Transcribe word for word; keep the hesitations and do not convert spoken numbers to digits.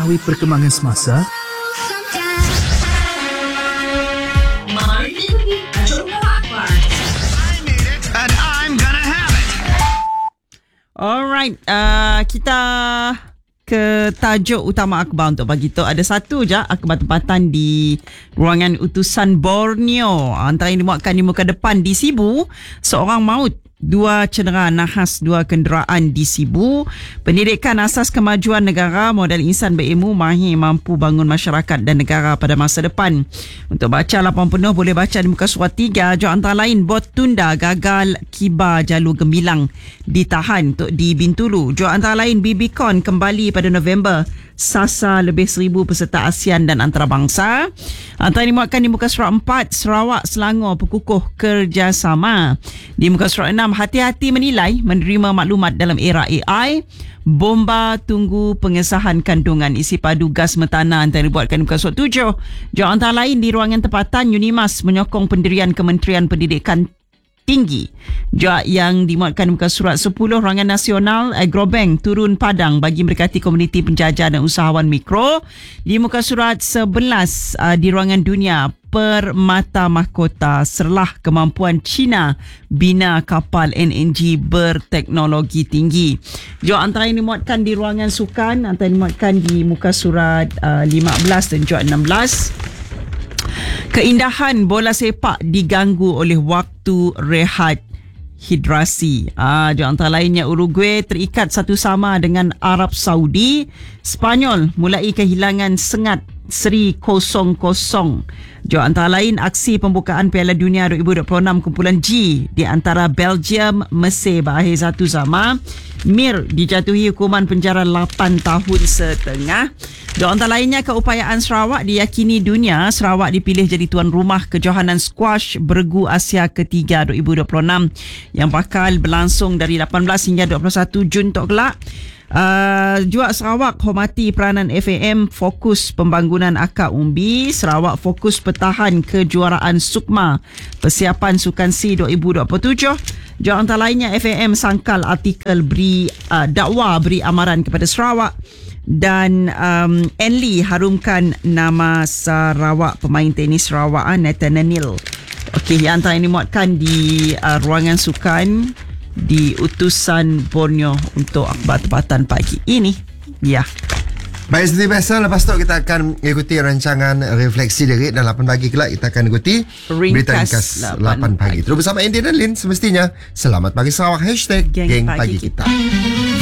mengetahui perkembangan semasa? Mari kita pergi tajuk utama akhbar. And I'm gonna have it. Alright, uh, kita ke tajuk utama akhbar untuk pagi tu. Ada satu je akhbar tempatan di ruangan utusan Borneo. Antara yang dimuatkan di muka depan di Sibu, seorang maut, dua cedera nahas dua kenderaan di Sibu. Pendidikan asas kemajuan negara, modal insan berilmu mahir mampu bangun masyarakat dan negara pada masa depan. Untuk baca laporan penuh boleh baca di muka surat tiga. Jo antara lain, bot tunda gagal kibar jalur Gemilang ditahan untuk di Bintulu. Jo antara lain, B B Con kembali pada November, sasar lebih seribu peserta ASEAN dan antarabangsa. Antara yang dimuatkan di muka surat empat, Sarawak Selangor perkukuh kerjasama. Di muka surat enam, hati-hati menilai menerima maklumat dalam era A I. Bomba tunggu pengesahan kandungan isi padu gas metana. Antara yang dibuatkan di muka surat tujuh. Jo antara lain, di ruangan tempatan, UNIMAS menyokong pendirian Kementerian Pendidikan Tinggi. Jo yang dimuatkan di muka surat sepuluh, Ruangan Nasional Agrobank turun padang bagi mendekati komuniti penjajah dan usahawan mikro. Di muka surat sebelas, uh, di Ruangan Dunia, Permata Mahkota serlah kemampuan China bina kapal N N G berteknologi tinggi. Jo antara yang dimuatkan di Ruangan Sukan, antara yang dimuatkan di muka surat uh, lima belas dan jo enam belas. Keindahan bola sepak diganggu oleh waktu rehat hidrasi. Ah, jo antara lainnya, Uruguay terikat satu sama dengan Arab Saudi. Spanyol mulai kehilangan sengat seri kosong kosong. Jo antara lain, aksi pembukaan Piala Dunia dua ribu dua puluh enam kumpulan G di antara Belgium Mesir berakhir satu sama. Mir dijatuhi hukuman penjara lapan tahun setengah. Jo antara lainnya, keupayaan Sarawak diyakini dunia. Sarawak dipilih jadi tuan rumah kejohanan squash bergu Asia ketiga dua ribu dua puluh enam yang bakal berlangsung dari lapan belas hingga dua puluh satu Jun tok kelak. Uh, Juak Sarawak hormati peranan F A M fokus pembangunan akar umbi. Sarawak fokus pertahan kejuaraan Sukma persiapan Sukan C dua ribu dua puluh tujuh. Jo antara lainnya, F A M sangkal artikel beri uh, dakwa beri amaran kepada Sarawak. Dan um, Enli harumkan nama Sarawak, pemain tenis Sarawak, Nathaniel Neil. Okey, yang antara yang dimuatkan di uh, ruangan sukan di utusan Borneo untuk akhbar tempatan pagi ini. Ya. Baik, seperti biasa, lepas tu kita akan ikuti rancangan Refleksi Diri dan lapan pagi kelak kita akan ikuti Ringkas Berita Ringkas lapan pagi. Terus bersama Andy dan Lin, semestinya selamat pagi Sarawak, hashtag Geng, Geng Pagi, Pagi Kita, kita.